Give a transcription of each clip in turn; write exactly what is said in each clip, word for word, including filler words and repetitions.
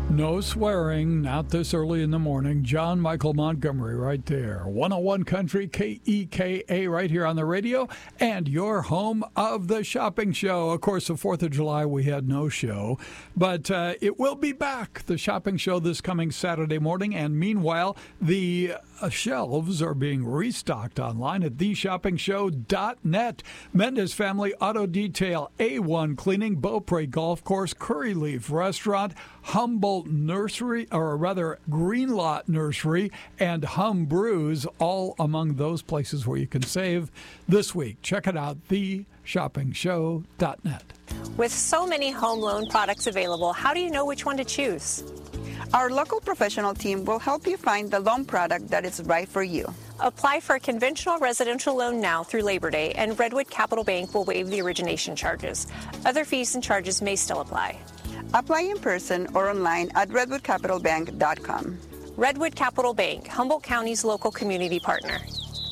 No swearing, not this early in the morning. John Michael Montgomery right there. one oh one Country, K E K A, right here on the radio, and your home of the shopping show. Of course, the fourth of July, we had no show, but uh, it will be back, the shopping show, this coming Saturday morning. And meanwhile, the uh, shelves are being restocked online at the shopping show dot net. Mendez Family Auto Detail, A one Cleaning, Beaupre Golf Course, Curry Leaf Restaurant, Humboldt Nursery, or rather Greenlot Nursery, and Hum Brews, all among those places where you can save this week. Check it out, the shopping show dot net. With so many home loan products available, how do you know which one to choose? Our local professional team will help you find the loan product that is right for you. Apply for a conventional residential loan now through Labor Day, and Redwood Capital Bank will waive the origination charges. Other fees and charges may still apply. Apply in person or online at redwood capital bank dot com. Redwood Capital Bank, Humboldt County's local community partner.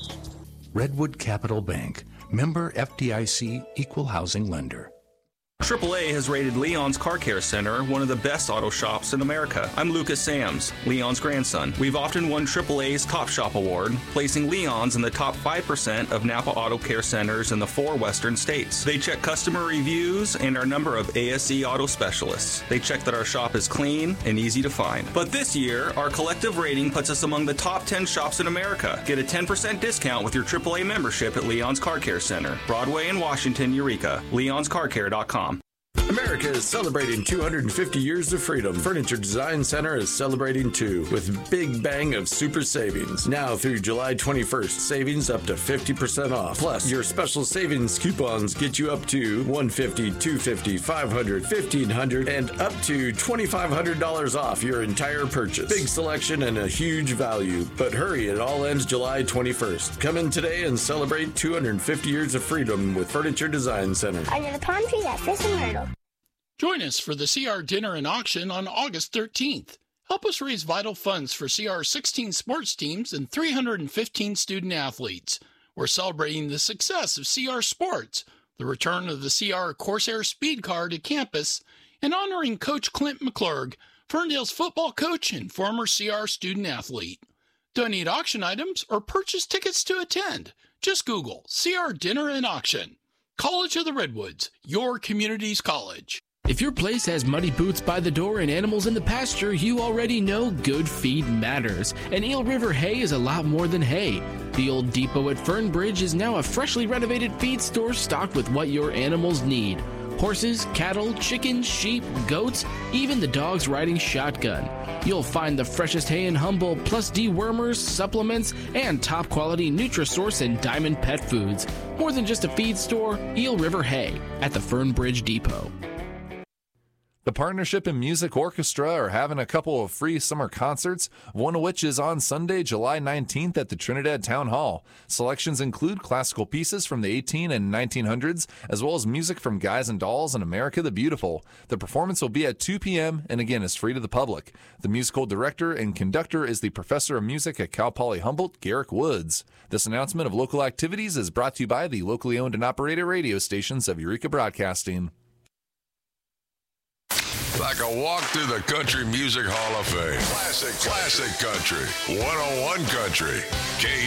Redwood Capital Bank, member F D I C, equal housing lender. triple A has rated Leon's Car Care Center one of the best auto shops in America. I'm Lucas Sams, Leon's grandson. We've often won triple A's Top Shop Award, placing Leon's in the top five percent of Napa Auto Care Centers in the four western states. They check customer reviews and our number of A S E auto specialists. They check that our shop is clean and easy to find. But this year, our collective rating puts us among the top ten shops in America. Get a ten percent discount with your triple A membership at Leon's Car Care Center, Broadway in Washington, Eureka. leons car care dot com. America is celebrating two hundred fifty years of freedom. Furniture Design Center is celebrating too, with Big Bang of super savings. Now through July twenty-first, savings up to fifty percent off. Plus, your special savings coupons get you up to one hundred fifty dollars, two hundred fifty dollars, five hundred dollars, fifteen hundred dollars, and up to twenty-five hundred dollars off your entire purchase. Big selection and a huge value. But hurry, it all ends July twenty-first. Come in today and celebrate two hundred fifty years of freedom with Furniture Design Center. Under the palm tree at Fish and Myrtle. Join us for the C R Dinner and Auction on August thirteenth. Help us raise vital funds for C R's sixteen sports teams and three hundred fifteen student athletes. We're celebrating the success of C R Sports, the return of the C R Corsair Speed Car to campus, and honoring Coach Clint McClurg, Ferndale's football coach and former C R student athlete. Donate auction items or purchase tickets to attend. Just Google C R Dinner and Auction. College of the Redwoods, your community's college. If your place has muddy boots by the door and animals in the pasture, you already know good feed matters. And Eel River Hay is a lot more than hay. The old depot at Fernbridge is now a freshly renovated feed store stocked with what your animals need. Horses, cattle, chickens, sheep, goats, even the dogs riding shotgun. You'll find the freshest hay in Humboldt, plus dewormers, supplements, and top-quality Nutrisource and Diamond Pet Foods. More than just a feed store, Eel River Hay at the Fernbridge Depot. The Partnership and Music Orchestra are having a couple of free summer concerts, one of which is on Sunday, July nineteenth at the Trinidad Town Hall. Selections include classical pieces from the eighteen and nineteen hundreds, as well as music from Guys and Dolls and America the Beautiful. The performance will be at two p.m. and again is free to the public. The musical director and conductor is the professor of music at Cal Poly Humboldt, Garrick Woods. This announcement of local activities is brought to you by the locally owned and operated radio stations of Eureka Broadcasting. Like a walk through the Country Music Hall of Fame. Classic, classic country. one oh one Country. K